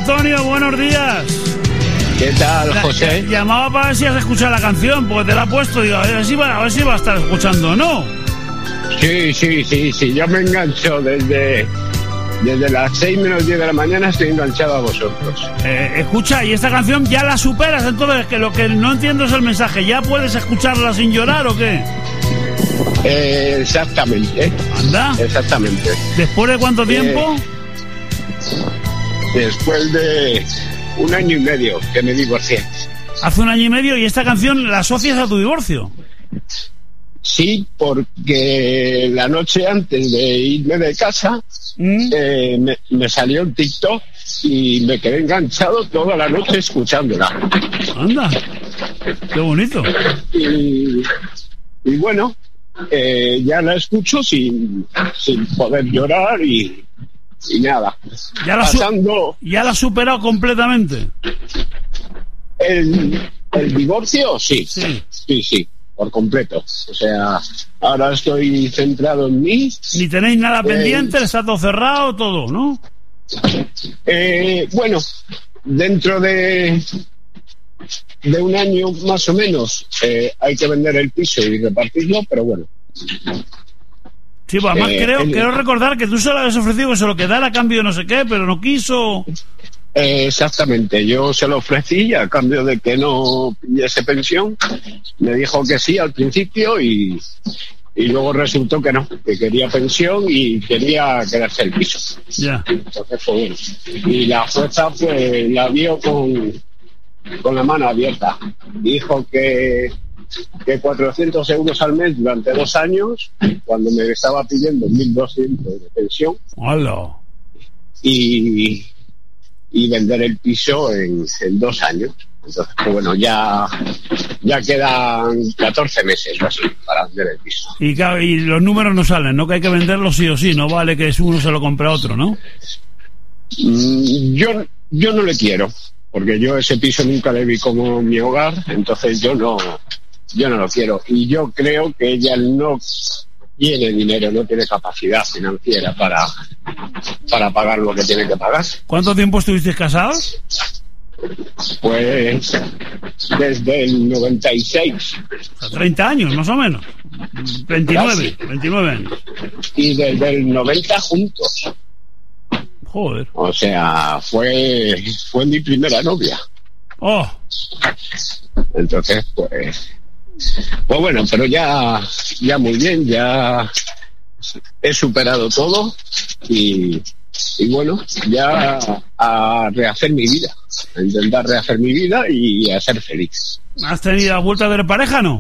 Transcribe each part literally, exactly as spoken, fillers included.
Antonio, buenos días. ¿Qué tal, José? La, llamaba para ver si has escuchado la canción, porque te la he puesto, digo, a ver si va, a ver si va a estar escuchando o no. Sí, sí, sí, sí, yo me engancho desde, desde las seis menos diez de la mañana, estoy enganchado a vosotros. Eh, escucha, y esta canción ya la superas, entonces, que lo que no entiendo es el mensaje, ¿ya puedes escucharla sin llorar o qué? Eh, exactamente. ¿Anda? Exactamente. ¿Después de cuánto tiempo? Eh, después de un año y medio que me divorcié. Hace un año y medio, y esta canción la asocias a tu divorcio. Sí, porque la noche antes de irme de casa ¿Mm? eh, me, me salió un TikTok y me quedé enganchado toda la noche escuchándola. Anda, qué bonito. Y, y bueno, eh, ya la escucho sin, sin poder llorar y, y nada. ¿Ya la, Pasando, ¿Ya la has superado completamente? El, el divorcio, sí, sí, sí, sí. Por completo. O sea, ahora estoy centrado en mí. Ni tenéis nada eh, pendiente, está todo cerrado, todo, ¿no? Eh, bueno, dentro de de un año más o menos eh, hay que vender el piso y repartirlo, pero bueno. Sí, pues además eh, creo, el, quiero recordar que tú se lo habías ofrecido que se lo quedara a cambio de no sé qué, pero no quiso. Eh, exactamente, yo se lo ofrecí a cambio de que no pidiese pensión. Me dijo que sí al principio y, y luego resultó que no, que quería pensión y quería quedarse el piso. Ya. Entonces, pues bueno. Y la jueza pues la vio con, con la mano abierta. Dijo que, que cuatrocientos euros al mes durante dos años, cuando me estaba pidiendo mil doscientos de pensión. ¡Hola! Y... y vender el piso en, en dos años. Entonces, pues bueno, ya ya quedan catorce meses o así para vender el piso. Y, y los números no salen, ¿no? Que hay que venderlo sí o sí, no vale que uno se lo compre a otro, ¿no? Mm, yo, yo no le quiero, porque yo ese piso nunca le vi como mi hogar, entonces yo no, yo no lo quiero. Y yo creo que ella no tiene dinero, no tiene capacidad financiera para, para pagar lo que tiene que pagar. ¿Cuánto tiempo estuvisteis casados? Pues desde el noventa y seis. O sea, treinta años, más o menos. veintinueve, veintinueve años. Y desde el noventa juntos. Joder. O sea, fue, fue mi primera novia. Oh. Entonces, pues... Pues bueno, pero ya, ya muy bien, ya he superado todo y, y bueno, ya a rehacer mi vida, a intentar rehacer mi vida y a ser feliz. ¿Has tenido vuelta a ver pareja, no?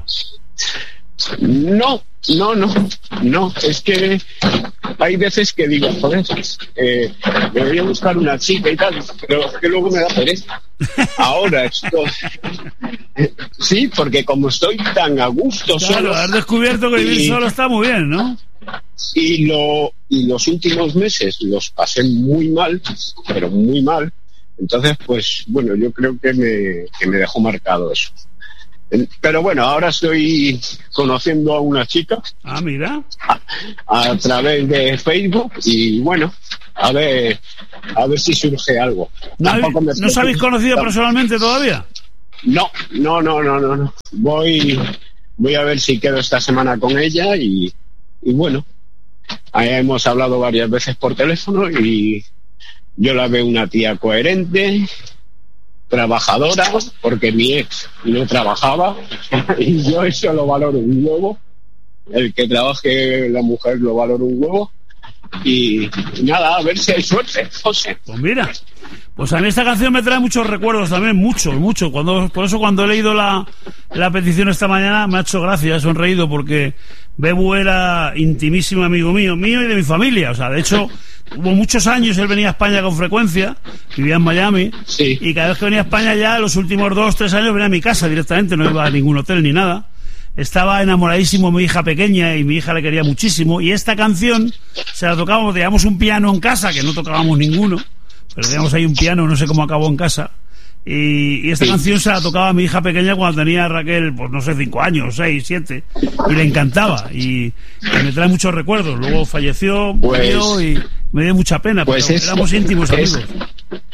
No, no, no, no, es que hay veces que digo, joder, eh, me voy a buscar una chica y tal, pero es que luego me da pereza. Ahora estoy... Sí, porque como estoy tan a gusto claro, solo... has descubierto que vivir y, solo está muy bien, ¿no? Y, lo, y los últimos meses los pasé muy mal, pero muy mal. Entonces, pues, bueno, yo creo que me, que me dejó marcado eso. Pero bueno, ahora estoy conociendo a una chica. Ah, mira. A, a través de Facebook y bueno, a ver, a ver si surge algo. ¿No, habéis, me ¿no os habéis conocido personalmente todavía? No, no, no, no, no, no. Voy, voy a ver si quedo esta semana con ella y, y bueno, hemos hablado varias veces por teléfono y yo la veo una tía coherente, trabajadora, porque mi ex no trabajaba y yo eso lo valoro un huevo. El que trabaje la mujer lo valoro un huevo. Y nada, a ver si hay suerte, José. Pues mira, pues a mí esta canción me trae muchos recuerdos también, mucho, mucho. Cuando, por eso cuando he leído la, la petición esta mañana me ha hecho gracia, he sonreído porque Bebu era intimísimo amigo mío, mío y de mi familia. O sea, de hecho, hubo muchos años, él venía a España con frecuencia, vivía en Miami, sí. Y cada vez que venía a España ya, los últimos dos, tres años venía a mi casa directamente, no iba a ningún hotel ni nada. Estaba enamoradísimo de mi hija pequeña y mi hija le quería muchísimo. Y esta canción se la tocábamos, teníamos un piano en casa, que no tocábamos ninguno, pero teníamos ahí un piano, no sé cómo acabó en casa. Y, y esta sí. canción se la tocaba a mi hija pequeña cuando tenía Raquel, pues no sé, cinco años, seis, siete, y le encantaba. Y, y me trae muchos recuerdos. Luego falleció, pues, murió y me dio mucha pena, pues pero es, éramos íntimos es, amigos.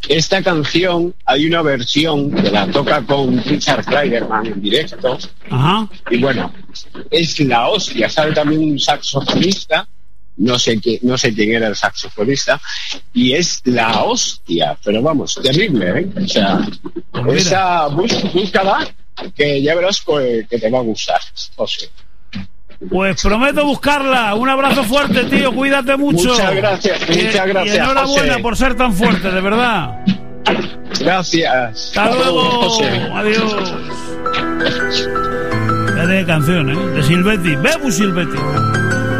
esta canción hay una versión que la toca con Richard Clayderman en directo. Ajá. Y bueno, es la hostia. Sale también un saxofonista, no sé qué, no sé quién era el saxofonista, y es la hostia, pero vamos, terrible, ¿eh? O sea, Pues esa bús- búscala, que ya verás que, que te va a gustar, José. Pues prometo buscarla. Un abrazo fuerte, tío. Cuídate mucho. Muchas gracias, Y- muchas gracias, Y enhorabuena José. por ser tan fuerte, de verdad. Gracias. Hasta luego. José. Adiós. Fíjate qué canción, ¿eh? De Silvetti. Bebu Silvetti.